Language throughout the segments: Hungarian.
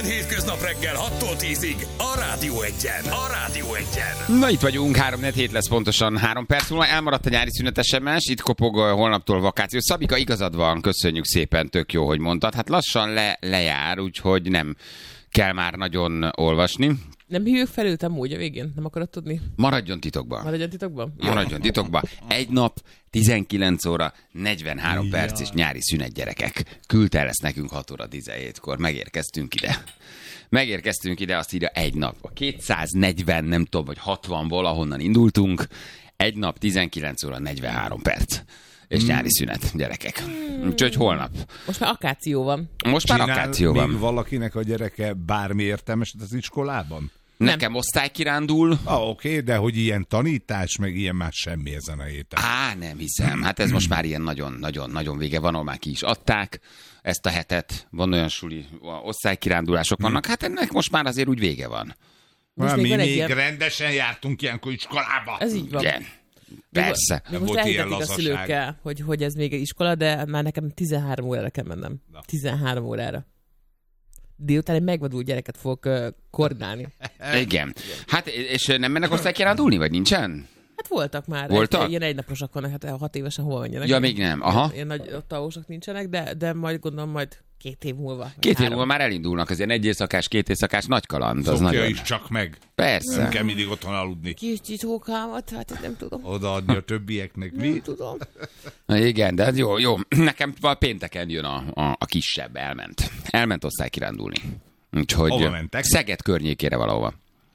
Minden hétköznap reggel 6-tól 10-ig a Rádió Egyen. A Rádió Egyen. Na itt vagyunk, 3-4 lesz pontosan 3 perc múlva. Elmaradt a nyári szünet SMS, itt kopog holnaptól vakáció. Szabika, igazad van, köszönjük szépen, tök jó, hogy mondtad. Hát lassan lejár, úgyhogy nem kell már nagyon olvasni. Nem hívjuk fel őt amúgy a végén? Nem akarod tudni? Maradjon titokban. Maradjon titokban? Maradjon titokban. Egy nap, 19 óra, 43 perc és nyári szünet, gyerekek. Küldte el ezt nekünk 6 óra 17-kor. Megérkeztünk ide. Megérkeztünk ide, azt írja egy nap. A 240, nem tudom, vagy 60-ból, ahonnan indultunk. Egy nap, 19 óra, 43 perc. És nyári szünet, gyerekek. Úgyhogy holnap. Most már akáció van. Most már akáció van. Még valakinek a gyereke bármi értelmeset az iskolában? Nekem osztálykirándul. Oké, de hogy ilyen tanítás, meg ilyen már semmi ezen a héten. Nem hiszem. Hát ez most már ilyen nagyon-nagyon vége van, ahol már ki is adták ezt a hetet. Van olyan suli, osztálykirándulások vannak. Hát ennek most már azért úgy vége van. Mi még rendesen jártunk ilyenkor iskolába. Ez így van. Igen. Persze. Még most elhitetik a szülőkkel, hogy ez még egy iskola, de már nekem 13 órára kell mennem. 13 órára. Délután egy megvadult gyereket fogok koordinálni. Igen. Hát, és nem mennek osztálykirándulni, vagy nincsen? Hát voltak már. Voltak? Ilyen egynaposak vannak, hát 6 évesen hol menjenek. Ja, még nem. Aha. Ilyen nagy tavósok nincsenek, de majd gondolom majd 2 év múlva. 2 év múlva már elindulnak, az ilyen 1 éjszakás, 2 éjszakás nagy kaland. Az Szokja nagyon... is csak meg. Persze. Nem kell mindig otthon aludni. Kis csicsókámat, hát nem tudom. Odaadni a többieknek. Mi? Nem tudom. Na igen, de jó. Nekem pénteken jön a kisebb, elment. Elment osztálykirándulni. Úgyhogy hova mentek? Szeged környékére valahova.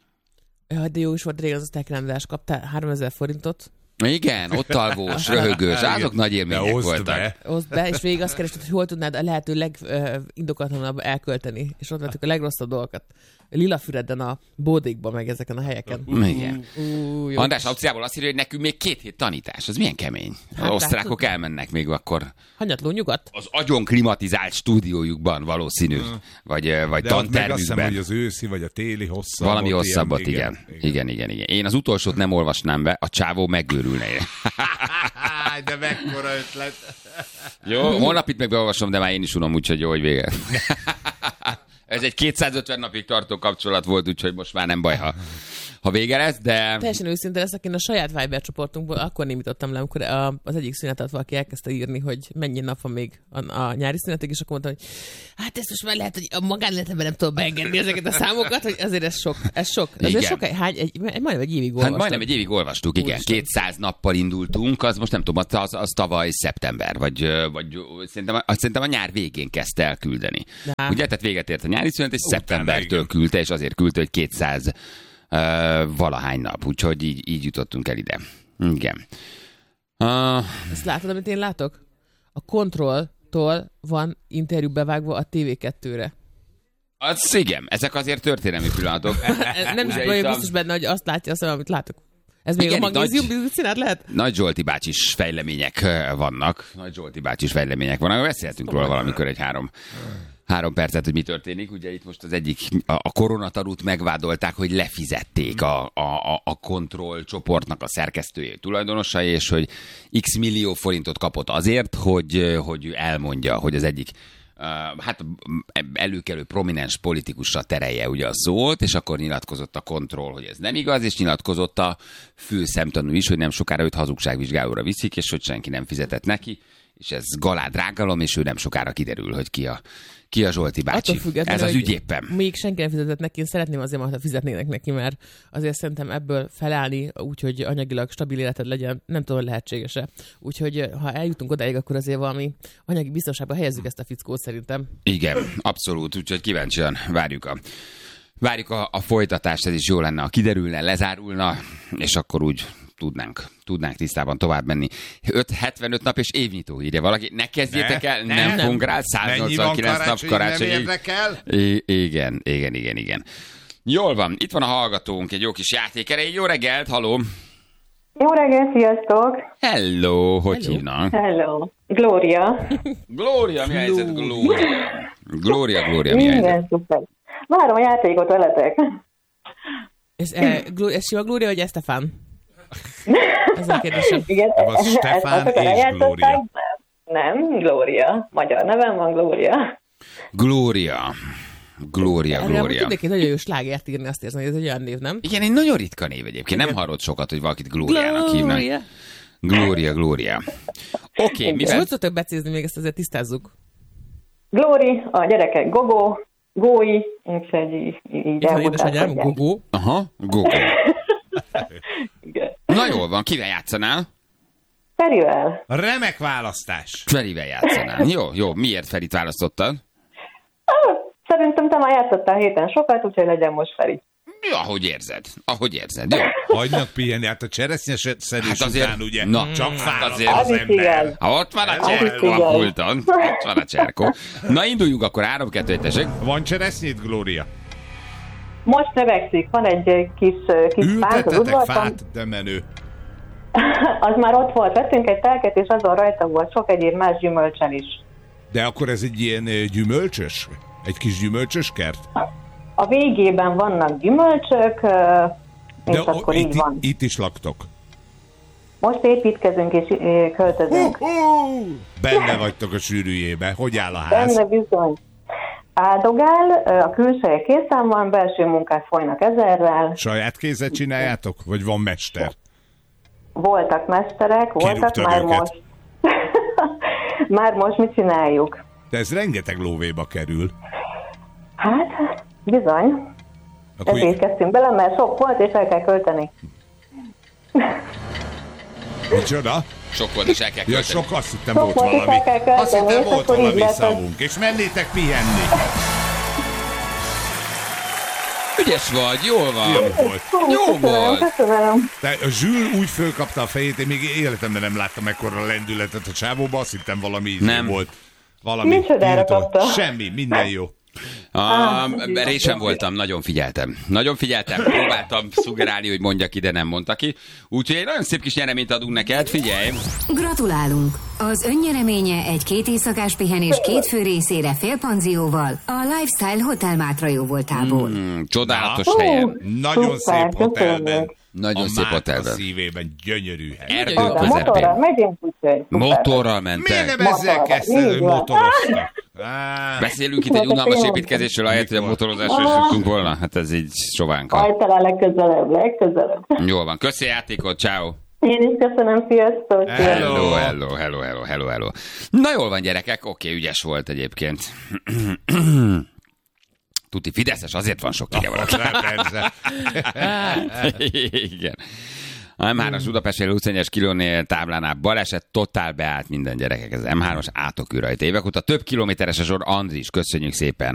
Ja, de jó is volt, régen az osztálykirándulás, kaptál 3000 forintot. Igen, ott alvós, röhögős, azok nagy élmények voltak. Oszd be, és végig azt kerested, hogy hol tudnád a lehető legindoklatlanabb elkölteni, és ott vettük a legrosszabb dolgokat. Lilafüredden, a Bódékban, meg ezeken a helyeken. Igen. András Ausztriából azt írja, hogy nekünk még 2 hét tanítás. Az milyen kemény. Az osztrákok elmennek még akkor. Hanyatló nyugat? Az agyon klimatizált stúdiójukban valószínű. Vagy de tantermükben. meg azt hiszem, hogy az őszi, vagy a téli hosszabbot. Valami hosszabbat, igen. Én az utolsót nem olvasnám be, a csávó megőrülne. De mekkora ötlet. Jó, holnap itt meg beolvasom, de már én is unom, úgyhogy jó, hogy vége. Ez egy 250 napig tartó kapcsolat volt, úgyhogy most már nem baj, ha vége lesz, de... Teljesen őszinte leszek, én a saját Viber csoportunkból akkor némítottam le, amikor az egyik szünetet valaki elkezdte írni, hogy mennyi nap van még a nyári szünetig, és akkor mondtam, hogy hát ezt most már lehet, hogy a magánéletemben nem tudom beengedni ezeket a számokat, hogy azért ez sok. Azért sok, majdnem egy évig olvastuk. Majdnem egy évig olvastuk, igen. 200 nappal indultunk, az most nem tudom, az tavaly szeptember, vagy szerintem a nyár végén kezdte el küldeni. Ugye, tehát véget ért a nyári szünet, és szeptembertől küldte, és azért küldte, hogy 200 valahány nap, úgyhogy így jutottunk el ide. Igen. Ezt látod, amit én látok? A Kontrolltól van interjú bevágva a TV2-re. Az igen, ezek azért történelmi pillanatok. Nem is vagyok biztos benne, hogy azt látja a szemem, amit látok. Ez még igen, a magnézium színát lehet? Nagy Zsolti bácsis fejlemények vannak. Beszéltünk róla valamikor egy 3 percet, hogy mi történik. Ugye itt most az egyik, a koronatarút megvádolták, hogy lefizették a Kontroll csoportnak a szerkesztője, tulajdonosai, és hogy x millió forintot kapott azért, hogy elmondja, hogy az egyik előkelő prominens politikusra terelje ugye a szót, és akkor nyilatkozott a Kontroll, hogy ez nem igaz, és nyilatkozott a fő szemtanú is, hogy nem sokára őt hazugságvizsgálóra viszik, és hogy senki nem fizetett neki, és ez galádrágalom, és ő nem sokára kiderül, hogy ki a Zsolti bácsi. Ez az ügy éppen. Még senki nem fizetett neki, én szeretném azért, ha fizetnének neki, mert azért szerintem ebből felállni, úgyhogy anyagilag stabil életed legyen, nem tudom, hogy lehetséges-e. Úgyhogy ha eljutunk odáig, akkor azért valami anyagi biztonságba helyezzük ezt a fickót szerintem. Igen, abszolút, úgyhogy kíváncsian várjuk a folytatást, ez is jó lenne, ha kiderülne, lezárulna, és akkor úgy tudnánk tisztában tovább menni. 75 nap és évnyitó, írja valaki. Ne kezdjétek el, nem fogunk rá, 189 nap karácsony. Nem érdekel? Igen. Jól van, itt van a hallgatónk, egy jó kis játék erejéig. Jó reggelt, halló! Jó reggelt, sziasztok! Hello, hogy hívnak? Hello, Glória. Glória, mi a helyzet, Glória? Glória, mi a helyzet? Minden szuper. Várom a játékot veletek. Ez sima Glória, vagy Estefán? Ez a kérdésem. Igen, az Stefán és Glória. Nem, Glória. Magyar nevem van, Glória. Glória. Gloria. Tudnék egy nagyon jó slágert írni, azt érzem, hogy ez egy olyan név, nem? Igen, egy nagyon ritka név egyébként. Nem hallott sokat, hogy valakit Glóriának hívnak. Gloria. Oké, És hogy szoktak becézni, még ezt azért tisztázzuk? Glóri, a gyerekek Gogó, Gói, úgyhogy így Itt van édesanyám, Gogó. Aha, Gogó. Igen. Na jól van, kivel játszanál? Ferivel. Remek választás. Ferivel játszanál. Jó. Miért Ferit választottad? Szerintem te már játszottál héten sokat, úgyhogy legyen most Feri. Jó, ahogy érzed. Jó. Hagynak pihenni, hát a cseresznyeszerés Hát azért- után ugye Na, csak hát fáradt azért- az Az is ember. igaz. Ha ott van a is cserkó a igaz. pulton. Ott van a cserkó. Na, induljunk akkor 3-2-1, tessék. Van cseresznyét, Glória? Most növekszik, van egy kis fánk az Ültetetek udvarban. fát, de menő. Az már ott volt, vettünk egy telket, és azon rajta volt sok egyéb más gyümölcsen is. De akkor ez egy ilyen gyümölcsös? Egy kis gyümölcsös kert? A végében vannak gyümölcsök, és akkor így van. Itt is laktok. Most építkezünk és költözünk. Benne vagytok a sűrűjébe. Hogy áll a ház? Benne bizony. Áldogál, a külseje készen van, belső munkák folynak ezerrel. Saját kézzel csináljátok? Vagy van mester? Voltak mesterek, voltak Kirúgtad már őket? most. Már most mit csináljuk? De ez rengeteg lóvéba kerül. Hát, bizony. Akkor Ezért kezdtünk bele, mert sok volt, és el kell költeni. micsoda? Sok volt, és el kell Ja, költeni. sok, azt hittem Sok volt volt, és valami. el kell költeni, Azt hittem és volt akkor így valami lehet, hogy- szavunk. És mennétek pihenni. Ügyes vagy, jól van. Volt. Jó Köszönöm, volt. köszönöm. De a Zsül úgy fölkapta a fejét, én még életemben nem láttam ekkora lendületet a csávóba, azt hittem valami Nem. volt. Valami Micsodára tiltó. kapta? Semmi, minden jó. Résen voltam, nagyon figyeltem. Próbáltam szuggerálni, hogy mondja ki, de nem mondta ki. Úgyhogy egy nagyon szép kis nyereményt adunk neked, figyelj! Gratulálunk! Az önnyereménye egy 2 éjszakás pihenés 2 fő részére félpanzióval a Lifestyle Hotel Mátra jóvoltából. Csodálatos Ó, helyen. Nagyon szuper, szép hotelben. köszönjük. Nagyon a szép Márta hotelben. szívében gyönyörű hely. Erdő Arra, motorral közepén. megyünk, úgyhogy szuper. Motorral Miért mentek. nem ezzel Motorral. kezdted, hogy Így van. motoroztak? Á, Beszélünk itt egy unalmas építkezésről, ahelyett, hogy a motorozásról is tudtunk volna. Hát ez így sovánka. Majd talán legközelebb. Jól van, köszi a játékot, ciao. Én is köszönöm, sziasztok! Hello. Hello. Na jól van, gyerekek, oké, ügyes volt egyébként. Tuti fideszes, azért van sok ide valaki. persze. Igen. A M3-as Budapest utcányes kilónél táblánál baleset, totál beállt minden gyerekek. Ez M3-as átokű rajta. Évek óta több kilométeres a sor. Andris, köszönjük szépen,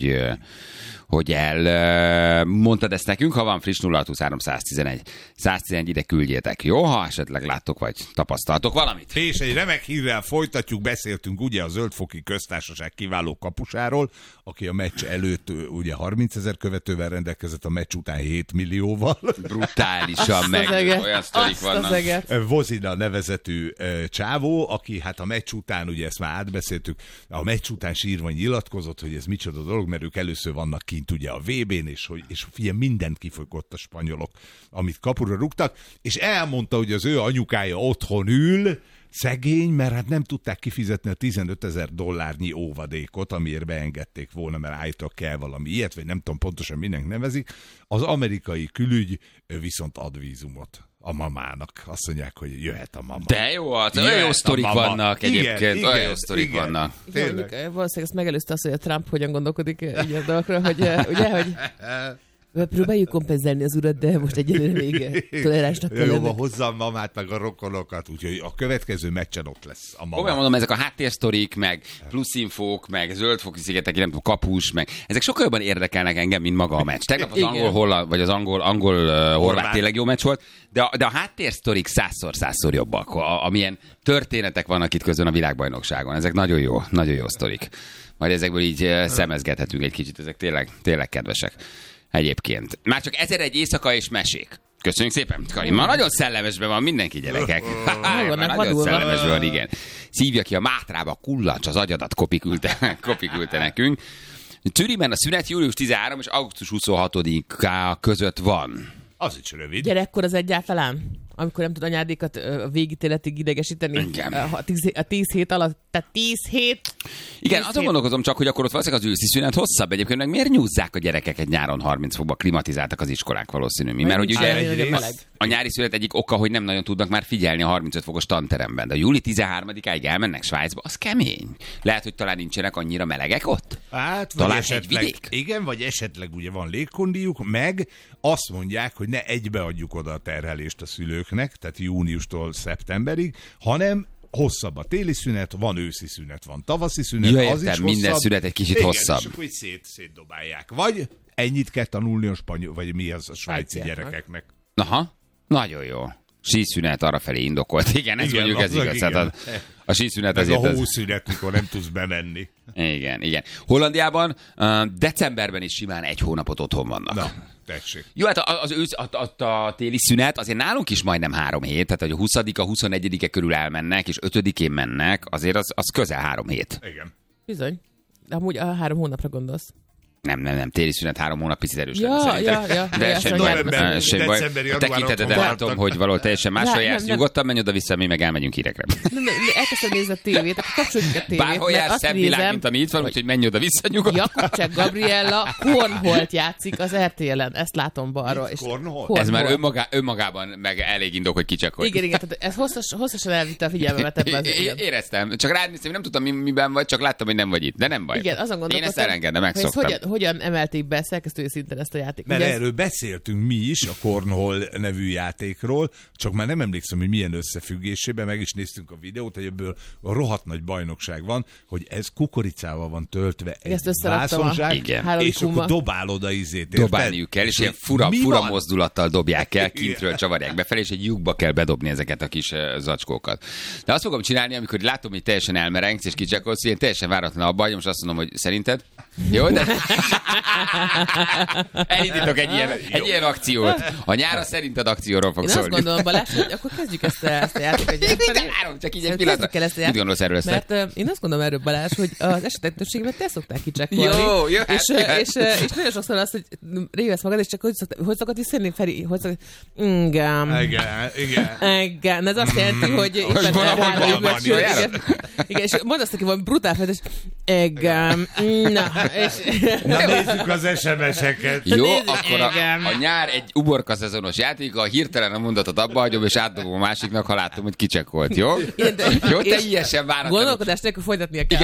hogy mondtad ezt nekünk. Ha van friss 0623 111 ide küldjétek. Jó, ha esetleg láttok vagy tapasztaltok valamit. És egy remek hírrel folytatjuk, beszéltünk ugye a Zöldfoki Köztársaság kiváló kapusáról, aki a meccs előtt ugye 30 000 követővel rendelkezett, a meccs után 7 millióval. Brutálisan meg olyan sztorik vannak. Vozina nevezetű csávó, aki hát a meccs után, ugye ezt már átbeszéltük, a meccs után sírva nyilatkozott, hogy ez micsoda dolog, mert ők először vannak kint ugye a VB-n, és figyelj, mindent kifogott a spanyolok, amit kapura rúgtak, és elmondta, hogy az ő anyukája otthon ül, szegény, mert hát nem tudták kifizetni a $15,000 óvadékot, amiért beengedték volna, mert állítólag kell valami ilyet, vagy nem tudom pontosan minek nevezik. Az amerikai külügy viszont ad vízumot a mamának. Azt mondják, hogy jöhet a mama. De jó, az Jöhet olyan jó a sztorik mama. vannak Igen, egyébként, igen, olyan jó sztorik igen. vannak. Tényleg. Valószínűleg ezt megelőzte azt, hogy a Trump hogyan gondolkodik ilyen dolgokról, hogy ugye, hogy próbáljuk kompenzálni az urat, de most egyelőre még toleránsnak kell Jó, lenni. van, hozzá a mamát, meg a rokonokat, úgyhogy a következő meccsen ott lesz a mama. Komolyan mondom, ezek a háttérsztorik, meg pluszinfók, meg zöldfoki szigetek, nem tudom, kapus, meg ezek sokkal jobban érdekelnek engem, mint maga a meccs. Tegnap az Igen. angol-holland, vagy az angol-horvát tényleg jó meccs volt, de a háttérsztorik 100-szor jobbak, amilyen történetek vannak itt közön a világbajnokságon. Ezek nagyon jó sztorik. Majd ezekből így szemezgethetünk egy kicsit, ezek tényleg kedvesek. Egyébként. Már csak 1001 éjszaka és mesék. Köszönjük szépen, Karim. Ma nagyon szellemesben van mindenki, gyerekek. vannak Nagyon vadulva. szellemesben van, igen. Szívja ki a Mátrába, kullancs az agyadat, Kopi küldte nekünk. Zürichben a szünet július 13 és augusztus 26-a között van. Az is rövid. Gyerekkor az egyáltalán? amikor nem tud anyádékat a végítéletig idegesíteni. Igen. A 10 hét alatt, tehát 10 hét. Igen, azon gondolkozom csak, hogy akkor ott valószínűleg az őszi szünet hosszabb. Egyébként meg miért nyúzzák a gyerekeket nyáron 30 fokba, klimatizáltak az iskolák valószínű. Mert hogy ugye a nyári szünet egyik oka, hogy nem nagyon tudnak már figyelni a 35 fokos tanteremben. De a júli 13-áig elmennek Svájcba, az kemény. Lehet, hogy talán nincsenek annyira melegek ott? Hát, talán esetleg, hegyvidék? igen, vagy esetleg ugye van légkondiuk, meg azt mondják, hogy ne egybeadjuk oda a terhelést a szülőknek, tehát júniustól szeptemberig, hanem hosszabb a téli szünet, van őszi szünet, van tavaszi szünet, Ja, az is hosszabb. minden szünet egy kicsit igen, hosszabb. És akkor szétdobálják. Vagy ennyit kell tanulni a spanyol, vagy mi az a svájci gyerekeknek. Aha, nagyon jó. Síszünet arrafelé indokolt. Igen, ez mondjuk ez igaz. Hát a síszünet ez azért... a hószünet, mikor nem tudsz bemenni. Igen. Hollandiában decemberben is simán 1 hónapot otthon vannak. Na, tessék. Jó, hát a téli szünet azért nálunk is majdnem 3 hét, tehát hogy a 20-a, 21-e körül elmennek, és 5-én mennek, azért az közel 3 hét. Igen. Bizony. De amúgy a 3 hónapra gondolsz. Nem, téli szünet 3 hónap picit erős Ja, lenne szerintem. ja, De ja, semmi baj. decemberi, A tekinteted látom, hogy valahol teljesen másra jársz. nem. Nyugodtan menj oda-vissza, mi meg elmegyünk hírekre. Elkezdtem nézni a tévét, akkor kapcsoljuk a tévét. Bárhol jársz, szebb világ, mint ami itt van, úgyhogy menj oda-vissza nyugodtan. Jakubcsák Gabriella Cornholt játszik az RTL-en. Ezt látom balról. Cornhole? Ez már önmagában meg elég indok, hogy kicsekkolj. Igen, tehát ez hosszasan elvitte a figyelmemet ebben az ügyben. Éreztem. Csak rád néztem, nem tudtam, miben vagy, csak láttam, hogy nem vagy itt. De nem baj. Igen, azon Én ezt gondolkodtam, elengedem, hogy megszoktam. hogyan emelték be szerkesztői szinten ezt a játékot. Mert erről beszéltünk mi is, a Cornhole nevű játékról, csak már nem emlékszem, hogy milyen összefüggésében, meg is néztünk a videót, hogy ebből a rohadt nagy bajnokság van, hogy ez kukoricával van töltve egy vászonzsák, és akkor dobál oda izét. Dobálniuk kell, és ilyen fura mozdulattal dobják el, kintről csavarják befelé, és egy lyukba kell bedobni ezeket a kis zacskókat. De azt fogom csinálni, amikor látom, hogy teljesen elmerengsz, és kicsakolsz, ilyen teljesen váratlan abba hagyom, és azt mondom, hogy szerinted? Jó, de... Elindítok egy ilyen akciót. A nyára szerinted akcióról fog szólni. Én azt gondolom, Balázs, hogy akkor kezdjük ezt a játékot. Csak így egy pillanatra. Mit gondolsz erről? Mert én azt gondolom erről, Balázs, hogy az esetek többségében te szoktál kicsekkolni. Jó. És nagyon sokszor az, hogy révesz magad, és csak hogy szokott visszajönni, Feri? Igen. Ez azt jelenti, hogy éppen igen, és mondd azt, hogy van brutál fejtés. Na nézzük az SMS-eket. Jó, akkor a nyár egy uborka szezonos játék, a hirtelen a mondatot abba hagyom, és átdobom a másiknak, ha látom, hogy kicsekkolt, jó? Jó, teljesen váratlanul. Gondolkodás nélkül folytatnia kell. Igen,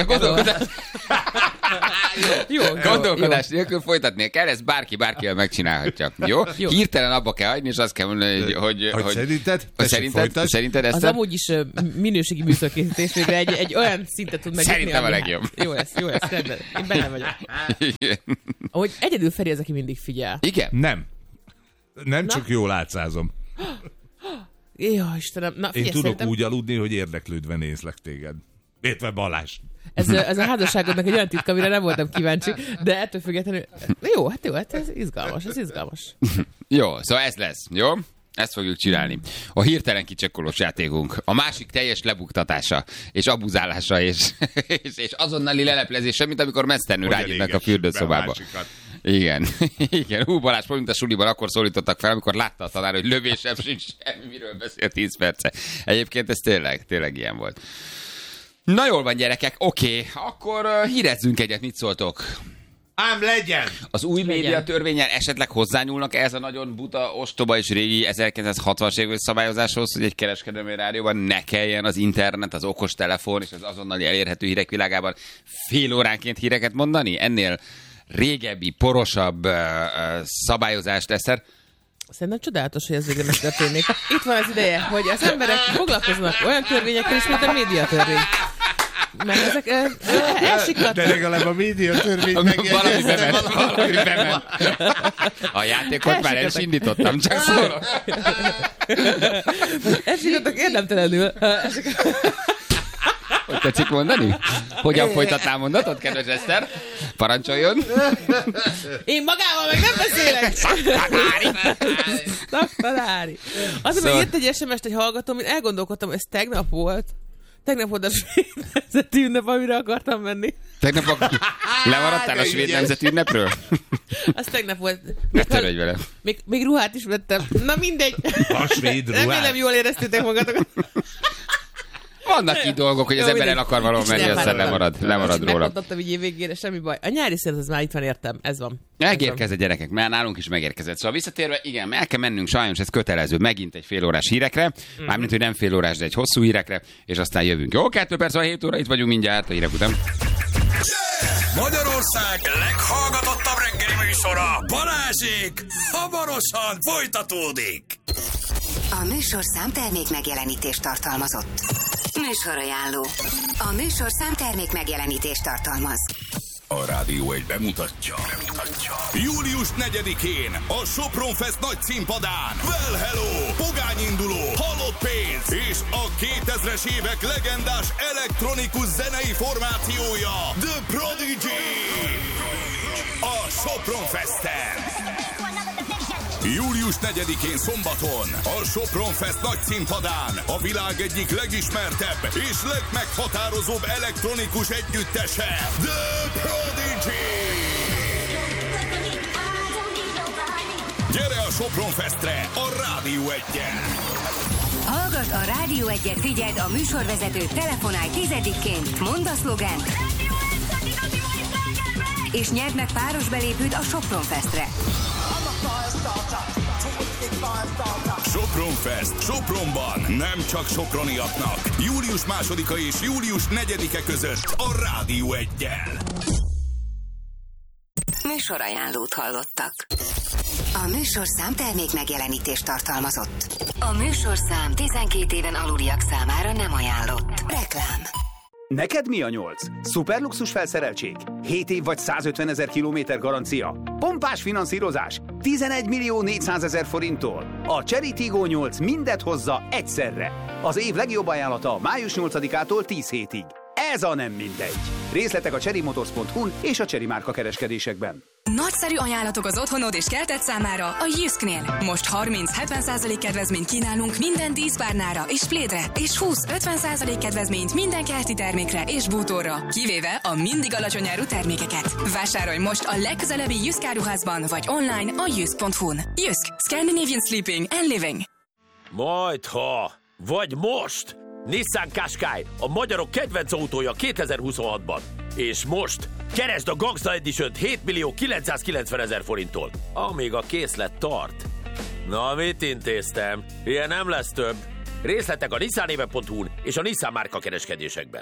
gondolkodás nélkül folytatnia kell, ezt bárkivel megcsinálhatja, jó? Hirtelen abba kell hagyni, és azt kell mondani, hogy szerinted ezt... Az amúgy is minőségi műsorkészítés, végre egy olyan szintet tud megnyitni. Szerintem a legjobb. Jó lesz, rendben. Én benne vagyok. Ahogy egyedül Feri az, aki mindig figyel. Igen? Nem csak jól átszázom. Jó, Istenem. Na, figyelj, én tudok úgy aludni, hogy érdeklődve nézlek téged. Értve Balázs. Ez a házasságodnak egy olyan titka, amire nem voltam kíváncsi, de ettől függetlenül... Jó, ez izgalmas. Jó, szóval ez lesz, jó? Ezt fogjuk csinálni. A hirtelen kicsekkolós játékunk. A másik teljes lebuktatása, és abuzálása, és azonnali leleplezése, mint amikor mesztelenül rágyítnak a fürdőszobába. Igen. Balázs, mint a suliban akkor szólítottak fel, amikor látta a tanár, hogy lövésem sincs semmi, miről beszél 10 perce. Egyébként ez tényleg ilyen volt. Na jól van, gyerekek, oké, akkor hírezzünk egyet, mit szóltok? Ám legyen! Az új médiatörvénnyel esetleg hozzányúlnak ez a nagyon buta, ostoba és régi 1960-as évek szabályozáshoz, hogy egy kereskedelmi rádióban ne kelljen az internet, az okostelefon és az azonnali elérhető hírek világában fél óránként híreket mondani? Ennél régebbi, porosabb szabályozást eszer? Szerintem csodálatos, hogy ez végre megtörténik. Itt van az ideje, hogy az emberek foglalkoznak olyan törvényekkel is, mint a médiatörvény. Mert ezek elsikadtak. De legalább a médiatörvény valami bement. A játékot már el is indítottam, csak szólok. Elsikadtak érdemtelenül. Hogy tetszik mondani? Hogyan folytatnál mondatot, kedves Eszter? Parancsoljon. Én magával meg nem beszélek. Szaktanári. Azért, hogy írt egy SMS-t egy hallgatóm, én elgondolkodtam, ez tegnap volt a nemzeti ünnep, amire akartam menni. Tegnap lemaradtál a svéd nemzeti ünnepről? Az tegnap volt. Ne törődj vele. Még ruhát is vettem. Na mindegy. A svéd ruhát. Remélem jól éreztétek magatokat. Vannak itt dolgok, hogy az ember el akar valahol menni, aztán lemarad róla. Megmondottam így végére, semmi baj. A nyári szél, az már itt van, értem. Ez van. Megérkezett gyerekek, mert nálunk is megérkezett. Szóval visszatérve, igen, el kell mennünk, sajnos ez kötelező, megint egy fél órás hírekre, mármint, hogy nem fél órás, de egy hosszú hírekre, és aztán jövünk. Jó, 2 perc, van 7 óra, itt vagyunk mindjárt a hírek után. Magyarország leghallgatottabb reggeli műsora, Balázsék, hamarosan folytatódik. A műsorszám termék megjelenítést tartalmazott. Műsorajánló. A műsorszám termék megjelenítést tartalmaz. A Rádió 1 bemutatja. Július 4-én a Sopron Fest nagy színpadán Well Hello, pogányinduló, halott pénz és a 2000-es évek legendás elektronikus zenei formációja The Prodigy. A Sopron Festen. Július 4-én szombaton a Sopron Fest nagy színpadán a világ egyik legismertebb és legmeghatározóbb elektronikus együttese, The Prodigy! Gyere a Sopron Festre a Rádió 1-en! Hallgass a Rádió 1-et, figyeld a műsorvezetőt, telefonálj 10-ként, mondd a szlogent, és nyerd meg páros belépőt a Sopron Festre. Sopron Fest Sopronban, nem csak soproniaknak. Július 2-a és július 4-e között a Rádió 1-jel. Műsorajánlót hallottak. A műsorszám termék megjelenítést tartalmazott. A műsorszám 12 éven aluliak számára nem ajánlott. Reklám. Neked mi a 8? Szuperluxus felszereltség? 7 év vagy 150 000 kilométer garancia? Pompás finanszírozás? 11.400.000 forinttól? A Cherry Tiggo 8 mindet hozza egyszerre. Az év legjobb ajánlata május 8-ától 10 hétig. Ez a nem mindegy. Részletek a cherrymotors.hu-n és a Cherry márka kereskedésekben. Nagyszerű ajánlatok az otthonod és kerted számára a Jysknél. Most 30-70% kedvezményt kínálunk minden díszpárnára és plédre, és 20-50% kedvezményt minden kerti termékre és bútorra, kivéve a mindig alacsony árú termékeket. Vásárolj most a legközelebbi Jysk áruházban vagy online a jysk.hu-n. Jysk. Scandinavian Sleeping and Living. Majdha, vagy most! Nissan Qashqai, a magyarok kedvenc autója 2026-ban. És most keresd a Gangsta Edition 7.990.000 forinttól, amíg a készlet tart. Na, mit intéztem? Ilyen nem lesz több. Részletek a nissanéve.hu-n és a Nissan márka kereskedésekben.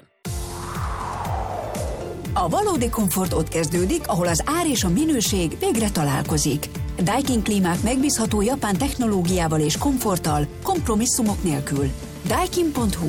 A valódi komfort ott kezdődik, ahol az ár és a minőség végre találkozik. Daikin klímák megbízható japán technológiával és komforttal, kompromisszumok nélkül. Daikin.hu.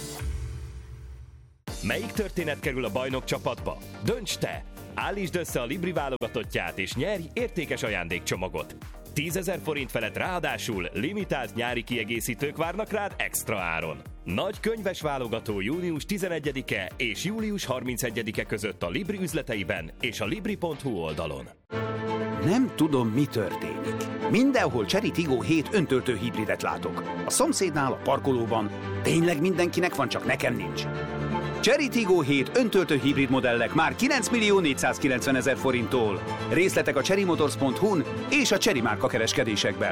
Melyik történet kerül a bajnok csapatba? Dönts te! Állítsd össze a Libri válogatottját és nyerj értékes ajándékcsomagot. 10 000 forint felett ráadásul limitált nyári kiegészítők várnak rád extra áron. Nagy könyves válogató június 11-e és július 31-e között a Libri üzleteiben és a Libri.hu oldalon. Nem tudom, mi történik. Mindenhol Cherry Tiggo 7 öntöltő hibridet látok. A szomszédnál, a parkolóban. Tényleg mindenkinek van, csak nekem nincs. Cherry Tiggo 7 öntöltő hibrid modellek már 9.490.000 forinttól. Részletek a cherrymotors.hu-n és a Cherry márka kereskedésekben.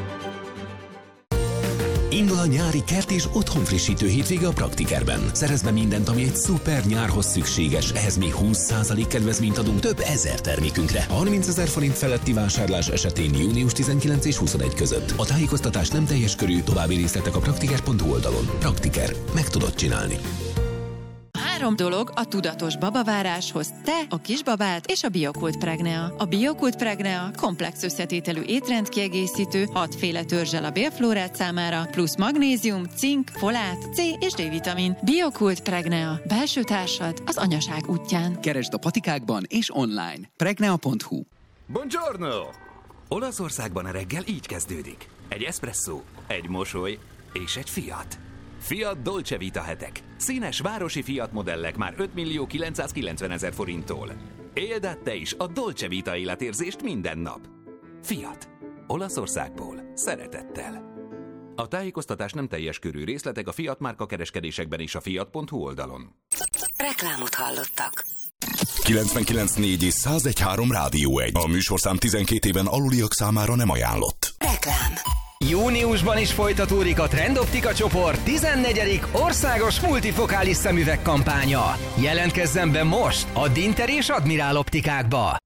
Indul a nyári kert és otthonfrissítő hétvége a Praktikerben. Szerezd be mindent, ami egy szuper nyárhoz szükséges. Ehhez még 20% kedvezményt adunk több ezer termékünkre. 30 000 forint feletti vásárlás esetén június 19 és 21 között. A tájékoztatás nem teljes körű, további részletek a praktiker.hu oldalon. Praktiker. Meg tudod csinálni. 3 dolog a tudatos babaváráshoz: te, a kisbabád és a Biokult Pregnea. A Biokult Pregnea komplex összetételű étrendkiegészítő, 6 féle törzsel a bélflórát számára, plusz magnézium, cink, folát, C és D-vitamin. Biokult Pregnea. Belső társad az anyaság útján. Keresd a patikákban és online. Pregnea.hu. Buongiorno! Olaszországban a reggel így kezdődik. Egy espresszó, egy mosoly és egy Fiat. Fiat Dolce Vita hetek. Színes városi Fiat modellek már 5.990.000 forinttól. Éld át te is a Dolce Vita életérzést minden nap. Fiat. Olaszországból. Szeretettel. A tájékoztatás nem teljes körű, részletek a Fiat márka kereskedésekben és a Fiat.hu oldalon. Reklámot hallottak. 99.4 és 101.3 Rádió 1. A műsorszám 12 éven aluliak számára nem ajánlott. Reklám. Júniusban is folytatódik a Trendoptika csoport 14. országos multifokális szemüveg kampánya. Jelentkezzen be most a Dinter és Admirál optikákba.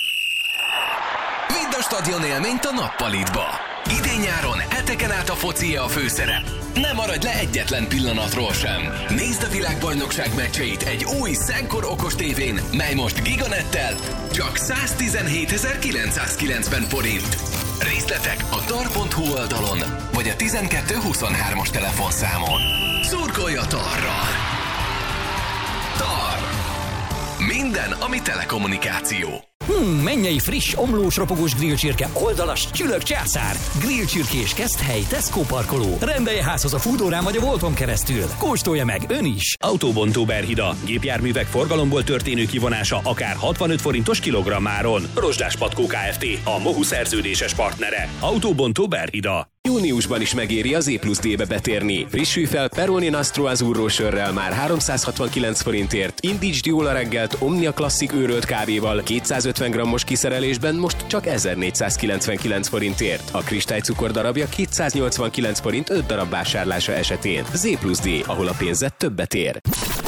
Vidd a stadion élményt a Nappalitba. Idén-nyáron heteken át a focia a főszerep. Ne maradj le egyetlen pillanatról sem. Nézd a világbajnokság meccseit egy új Szenkor okos tévén, mely most Giganettel csak 117.990 forint. Részletek a tar.hu oldalon, vagy a 1223-as telefonszámon. Szurkolj a Tarral! Tar. Minden, ami telekommunikáció. Mennyei friss, omlós, ropogós grillcsirke, oldalas, csülök császár. Grillcsirkés Keszthely, Tesco parkoló. Rendelje házhoz a Foodórán vagy a Volton keresztül. Kóstolja meg ön is. Autóbontó Berhida. Gépjárművek forgalomból történő kivonása akár 65 forintos kilogrammáron. Rozsdás Patkó Kft. A Mohu szerződéses partnere. Autóbontó Berhida. Júniusban is megéri az E+D-be betérni. Frissülj fel Peroni Nastro Azzurro sörrel már 369 forintért, Indítsd jól a reggelt Omnia Classic őrölt kávéval 250 g-os kiszerelésben most csak 1499 forintért. A kristálycukor darabja 289 forint 5 darab vásárlása esetén. Z+D, ahol a pénzed többet ér.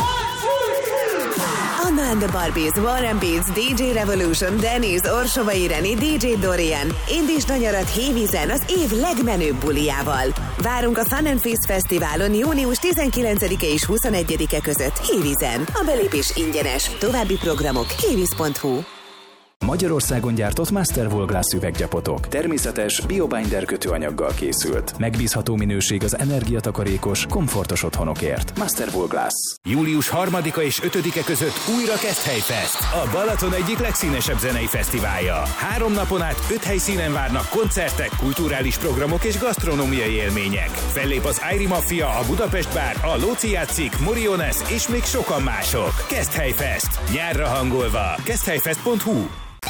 Anna and the Barbies, Warren Beats, DJ Revolution, Dennis, Orsova Ireni, DJ Dorian. Indítsd a nyarat Hévízen az év legmenőbb buliával. Várunk a Fun and Feast Fesztiválon június 19-e és 21-e között Hévízen. A belépés ingyenes. További programok hévíz.hu. Magyarországon gyártott Masterwool Glass üveggyapotok. Természetes, biobinder kötőanyaggal készült. Megbízható minőség az energiatakarékos, komfortos otthonokért. Masterwool Glass. Július 3-a és 5-e között újra Keszthely Fest, a Balaton egyik legszínesebb zenei fesztiválja. 3 napon át 5 helyszínen várnak koncertek, kulturális programok és gasztronómiai élmények. Fellép az Airi Mafia, a Budapest Bár, a Lóci játszik, Moriones és még sokan mások. Keszthely Fest. Nyárra hangolva. Keszthelyfest.hu.